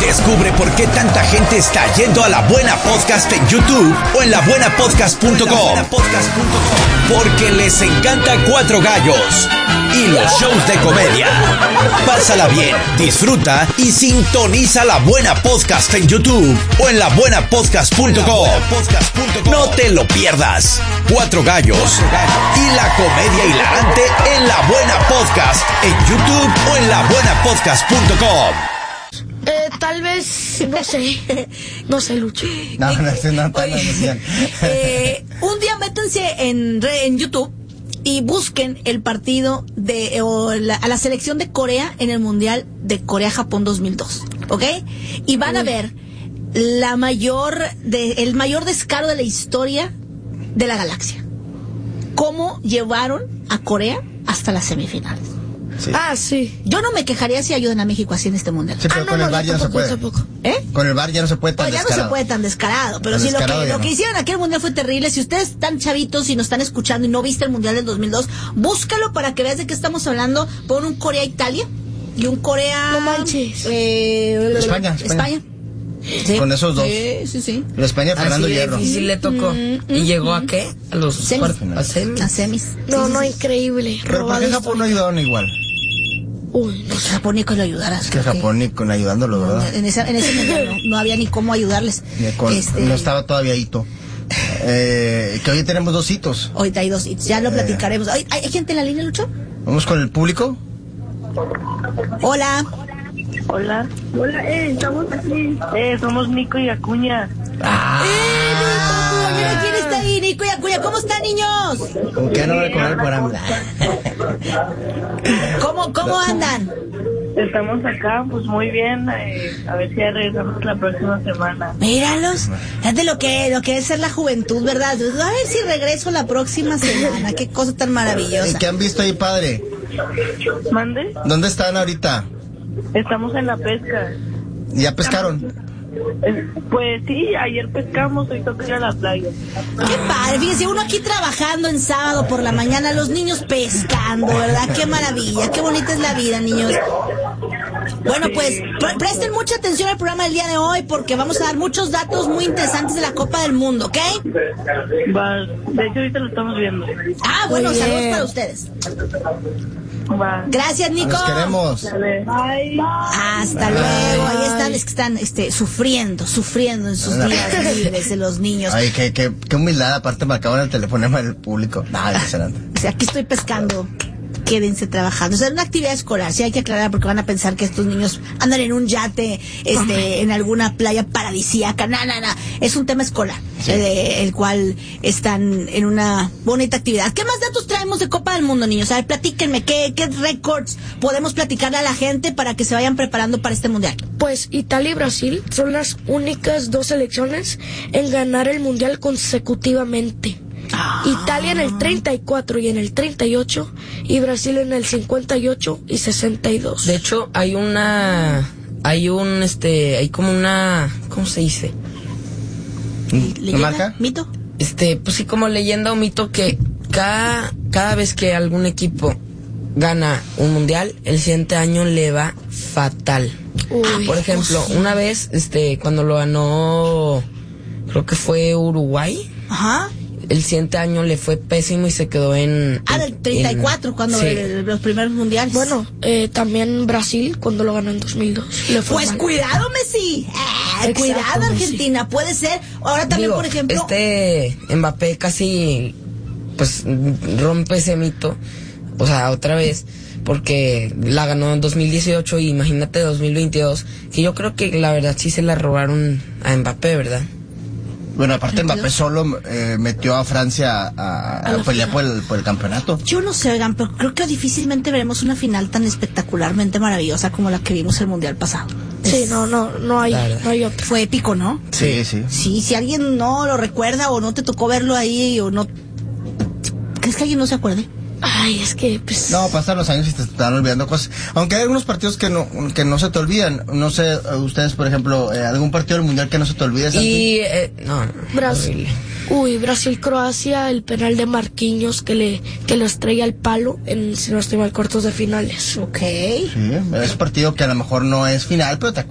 Descubre por qué tanta gente está yendo a La Buena Podcast en YouTube o en labuenapodcast.com. Porque les encanta Cuatro Gallos y los shows de comedia. Pásala bien, disfruta y sintoniza La Buena Podcast en YouTube o en labuenapodcast.com. No te lo pierdas. Cuatro Gallos y la comedia hilarante en La Buena Podcast en YouTube o en labuenapodcast.com. Tal vez, no sé, Lucho. No, Un día métanse en YouTube y busquen el partido a la selección de Corea en el Mundial de Corea-Japón 2002, ¿ok? Y van a ver el mayor descaro de la historia de la galaxia. Cómo llevaron a Corea hasta las semifinales. Sí. Sí. Yo no me quejaría si ayudan a México así en este mundial. Sí, pero con el VAR ya no se puede. Con el VAR ya no se puede tan ya descarado. no se puede tan descarado. Pero sí, lo que hicieron aquí en el mundial fue terrible. Si ustedes están chavitos y nos están escuchando y no viste el mundial del 2002, búscalo para que veas de qué estamos hablando. Pon un Corea-Italia y un Corea... No manches. España. Sí. Con esos dos. Sí. La España, Fernando Hierro. Difícil le tocó. ¿Y llegó a qué? A los semis. a semis. A semis. No, increíble. Pero ¿por qué Japón no ayudaron igual? Uy, no. Japón ni que lo ayudara. Es que Japón ni con ayudándolo, ¿verdad? En ese mundial no había ni cómo ayudarles. No estaba todavía hito. Que hoy tenemos 2 hitos. Hoy hay 2 hitos, ya lo platicaremos. ¿Hay gente en la línea, Lucho? Vamos con el público. Hola, Estamos aquí. Somos Nico y Acuña. ¿quién está ahí? Nico y Acuña, ¿cómo están, niños? ¿Con qué no voy a comer por hambre? ¿Cómo andan? Estamos acá, pues muy bien. A ver si ya regresamos la próxima semana. Míralos, es de lo que es ser la juventud, ¿verdad? A ver si regreso la próxima semana. Qué cosa tan maravillosa. ¿Qué han visto ahí, padre? ¿Mande? ¿Dónde están ahorita? Estamos en la pesca. ¿Ya pescaron? Pues sí, ayer pescamos, hoy toca ir a la playa. Qué padre, fíjense, uno aquí trabajando en sábado por la mañana, los niños pescando, ¿verdad? Qué maravilla, qué bonita es la vida, niños. Bueno, pues presten mucha atención al programa del día de hoy porque vamos a dar muchos datos muy interesantes de la Copa del Mundo, ¿ok? Va, de hecho ahorita lo estamos viendo. Bueno, saludos para ustedes. Va. Gracias, Nico. Los queremos. Bye. Hasta luego. Ahí están, es que están sufriendo en sus días libres de los niños. Ay, qué humildad, aparte me acaban el telefonema del público. Excelente. O sea, aquí estoy pescando. Quédense trabajando. O sea, es una actividad escolar, sí hay que aclarar porque van a pensar que estos niños andan en un yate, en alguna playa paradisíaca. No. Es un tema escolar, sí. El cual están en una bonita actividad. ¿Qué más datos traemos de Copa del Mundo, niños? A ver, platíquenme, ¿qué récords podemos platicarle a la gente para que se vayan preparando para este mundial? Pues Italia y Brasil son las únicas 2 selecciones en ganar el mundial consecutivamente. Italia en el 34 y en el 38 y Brasil en el 58 y 62. De hecho, hay como una, ¿cómo se dice? ¿Leyenda? ¿Mito? Pues sí, como leyenda o mito que cada vez que algún equipo gana un mundial, el siguiente año le va fatal. Por ejemplo, una vez, cuando lo ganó, creo que fue Uruguay. Ajá. El siguiente año le fue pésimo y se quedó del 34, cuando sí. Los primeros mundiales. Bueno, también Brasil, cuando lo ganó en 2002. Pues mal. Cuidado, Messi. Cuidado, Argentina, Messi. Puede ser. Ahora también, por ejemplo... Mbappé casi, pues, rompe ese mito. O sea, otra vez, porque la ganó en 2018 y imagínate 2022, que yo creo que la verdad sí se la robaron a Mbappé, ¿verdad? Bueno, aparte Mbappé solo metió a Francia a pelear por el campeonato. Yo no sé, oigan, pero creo que difícilmente veremos una final tan espectacularmente maravillosa como la que vimos el mundial pasado. Sí, no hay otra. Fue épico, ¿no? Sí. Sí, si alguien no lo recuerda o no te tocó verlo ahí o no... ¿Crees que alguien no se acuerde? Ay, es que pues... No, pasan los años y te están olvidando cosas. Aunque hay algunos partidos que no se te olvidan. No sé, ustedes, por ejemplo, algún partido del mundial que no se te olvide. Y Brasil. Brasil-Croacia, el penal de Marquinhos que lo estrella al palo en, si no estoy mal, cuartos de finales. Ok. Sí, es un partido que a lo mejor no es final, pero te